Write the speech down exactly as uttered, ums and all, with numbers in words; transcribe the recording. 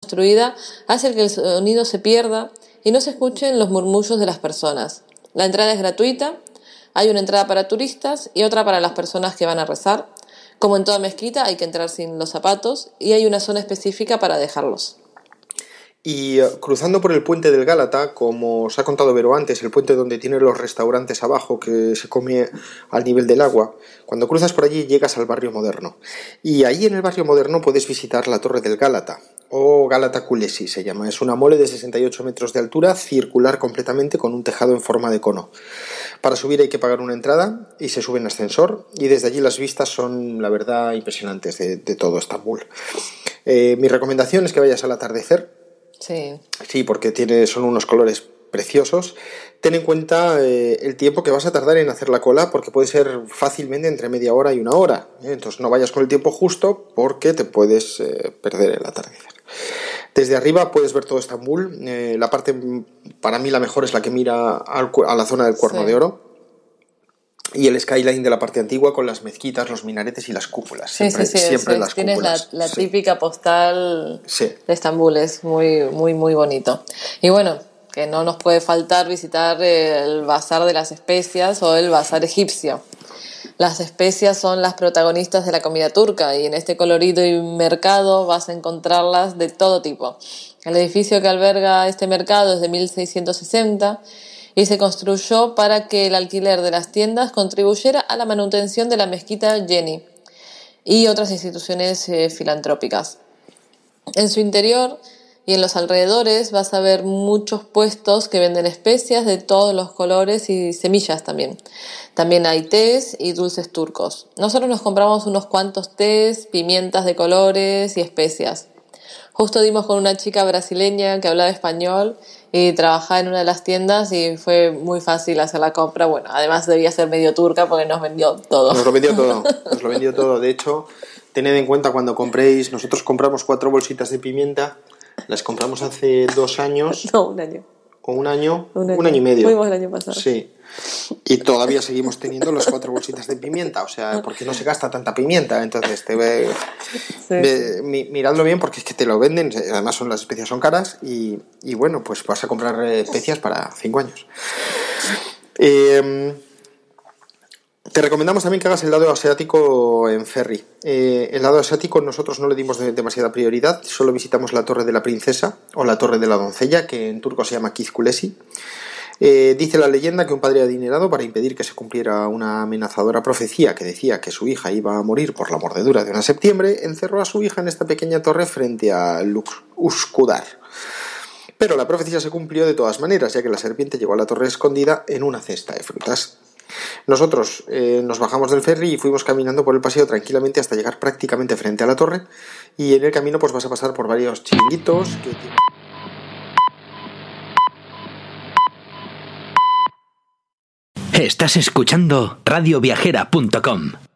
construida hace que el sonido se pierda y no se escuchen los murmullos de las personas. La entrada es gratuita, hay una entrada para turistas y otra para las personas que van a rezar. Como en toda mezquita hay que entrar sin los zapatos y hay una zona específica para dejarlos. Y uh, cruzando por el puente del Gálata, como os ha contado Vero antes, el puente donde tiene los restaurantes abajo que se come al nivel del agua, cuando cruzas por allí llegas al barrio moderno. Y ahí en el barrio moderno puedes visitar la Torre del Gálata, o Gálata Kulesi se llama. Es una mole de sesenta y ocho metros de altura, circular completamente con un tejado en forma de cono. Para subir hay que pagar una entrada y se sube en ascensor, y desde allí las vistas son, la verdad, impresionantes de, de todo Estambul. Eh, mi recomendación es que vayas al atardecer. Sí. Sí, porque tiene, son unos colores preciosos. Ten en cuenta eh, el tiempo que vas a tardar en hacer la cola, porque puede ser fácilmente entre media hora y una hora, ¿eh? Entonces no vayas con el tiempo justo porque te puedes eh, perder el atardecer. Desde arriba puedes ver todo Estambul. Eh, la parte, para mí, la mejor es la que mira al, a la zona del Cuerno Sí. de Oro. Y el skyline de la parte antigua con las mezquitas, los minaretes y las cúpulas. Siempre, sí, sí, sí, siempre sí. las Tienes cúpulas. la, la Sí. típica postal Sí. de Estambul, es muy, muy, muy bonito. Y bueno, que no nos puede faltar visitar el Bazar de las Especias o el Bazar egipcio. Las especias son las protagonistas de la comida turca y en este colorido y mercado vas a encontrarlas de todo tipo. El edificio que alberga este mercado es de mil seiscientos sesenta y se construyó para que el alquiler de las tiendas contribuyera a la manutención de la mezquita Yeni y otras instituciones eh, filantrópicas. En su interior y en los alrededores vas a ver muchos puestos que venden especias de todos los colores y semillas también. También hay tés y dulces turcos. Nosotros nos compramos unos cuantos tés, pimientas de colores y especias. Justo dimos con una chica brasileña que hablaba español y trabajaba en una de las tiendas y fue muy fácil hacer la compra. Bueno, además debía ser medio turca porque nos vendió todo. Nos lo vendió todo, nos lo vendió todo. De hecho, tened en cuenta cuando compréis, nosotros compramos cuatro bolsitas de pimienta, las compramos hace dos años. No, un año. O un año, Un año, un año y medio. Fuimos el año pasado. Sí. Y todavía seguimos teniendo las cuatro bolsitas de pimienta, o sea, porque no se gasta tanta pimienta, entonces te ve, Sí, ve, sí. mi, miradlo bien porque es que te lo venden, además son las especias son caras y, y bueno, pues vas a comprar especias para cinco años. Eh, te recomendamos también que hagas el lado asiático en ferry. Eh, el lado asiático nosotros no le dimos de, demasiada prioridad, solo visitamos la Torre de la Princesa o la Torre de la Doncella, que en turco se llama Kiz Kulesi. Eh, dice la leyenda que un padre adinerado, para impedir que se cumpliera una amenazadora profecía que decía que su hija iba a morir por la mordedura de una septiembre, encerró a su hija en esta pequeña torre frente a Uskudar. Pero la profecía se cumplió de todas maneras, ya que la serpiente llegó a la torre escondida en una cesta de frutas. Nosotros eh, nos bajamos del ferry y fuimos caminando por el paseo tranquilamente hasta llegar prácticamente frente a la torre, y en el camino pues vas a pasar por varios chiringuitos que... Estás escuchando radio viajera punto com.